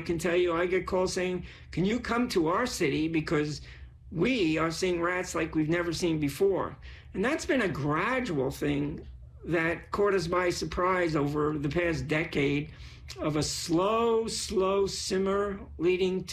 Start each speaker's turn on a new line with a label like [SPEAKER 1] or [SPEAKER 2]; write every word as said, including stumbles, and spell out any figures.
[SPEAKER 1] can tell you I get calls saying, can you come to our city because we are seeing rats like we've never seen before. And that's been a gradual thing that caught us by surprise over the past decade of a slow, slow simmer leading to